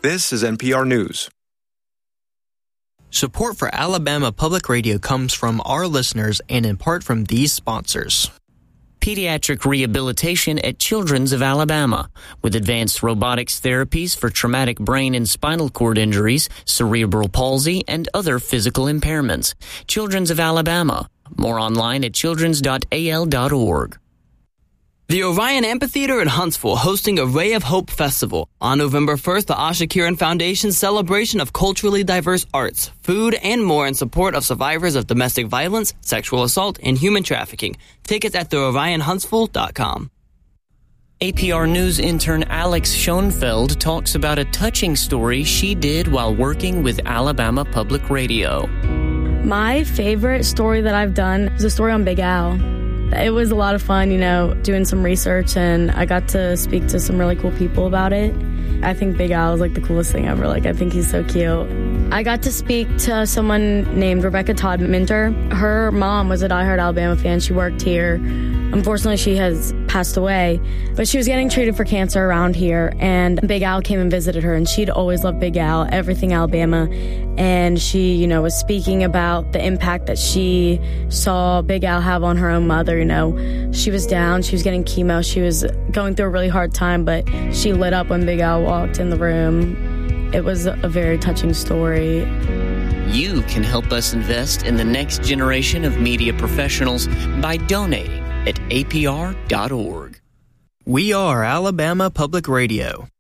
This is NPR News. Support for Alabama Public Radio comes from our listeners and in part from these sponsors. Pediatric rehabilitation at Children's of Alabama, with advanced robotics therapies for traumatic brain and spinal cord injuries, cerebral palsy, and other physical impairments. Children's of Alabama. More online at childrens.al.org. The Orion Amphitheater in Huntsville hosting a Ray of Hope Festival. On November 1st, the Asha Kiran Foundation's celebration of culturally diverse arts, food, and more in support of survivors of domestic violence, sexual assault, and human trafficking. Tickets at theorionhuntsville.com. APR News intern Alex Schoenfeld talks about a touching story she did while working with Alabama Public Radio. My favorite story that I've done is a story on Big Al. It was a lot of fun, doing some research, and I got to speak to some really cool people about it. I think Big Al is the coolest thing ever. I think he's so cute. I got to speak to someone named Rebecca Todd Minter. Her mom was a diehard Alabama fan. She worked here. Unfortunately, she has passed away, but she was getting treated for cancer around here, and Big Al came and visited her, and she'd always loved Big Al, everything Alabama, and she, was speaking about the impact that she saw Big Al have on her own mother. She was down, she was getting chemo, she was going through a really hard time, but she lit up when Big Al walked in the room. It was a very touching story. You can help us invest in the next generation of media professionals by donating at apr.org. We are Alabama Public Radio.